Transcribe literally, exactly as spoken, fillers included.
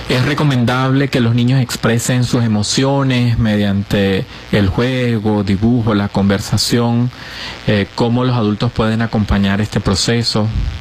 Es recomendable que los niños expresen sus emociones mediante el juego, dibujo, la conversación, eh, cómo los adultos pueden acompañar este proceso.